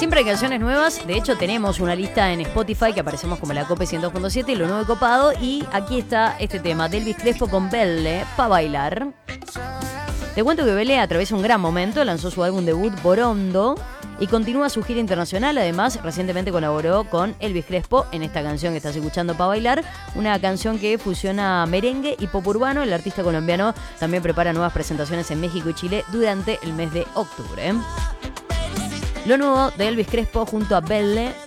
Siempre hay canciones nuevas. De hecho, tenemos una lista en Spotify que aparecemos como la Cope 102.7 y lo nuevo copado. Y aquí está este tema de Elvis Crespo con Belle, Pa' Bailar. Te cuento que Belle atraviesa un gran momento. Lanzó su álbum debut, Borondo, y continúa su gira internacional. Además, recientemente colaboró con Elvis Crespo en esta canción que estás escuchando, Pa' Bailar, una canción que fusiona merengue y pop urbano. El artista colombiano también prepara nuevas presentaciones en México y Chile durante el mes de octubre. Lo nuevo de Elvis Crespo junto a Belle